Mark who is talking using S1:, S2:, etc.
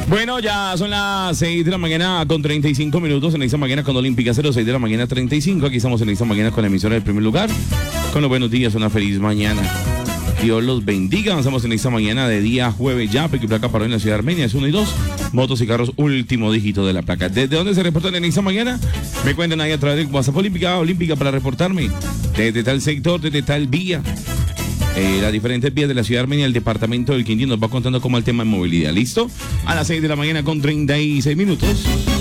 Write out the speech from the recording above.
S1: Bueno, ya son las 6 de la mañana con 35 minutos en esta mañana con Olímpica 06 de la mañana 35. Aquí estamos en esta mañana con la emisora del primer lugar. Con los buenos días, una feliz mañana. Dios los bendiga. Avanzamos en esta mañana de día jueves ya. Pico y placa para en la ciudad de Armenia es 1 y 2. Motos y carros, último dígito de la placa. ¿Desde dónde se reportan en esta mañana? Me cuentan ahí a través del WhatsApp Olímpica para reportarme. Desde tal sector, desde tal vía. Las diferentes vías de la ciudad de Armenia, el departamento del Quindío nos va contando cómo el tema de movilidad. ¿Listo? A las 6 de la mañana con 36 minutos.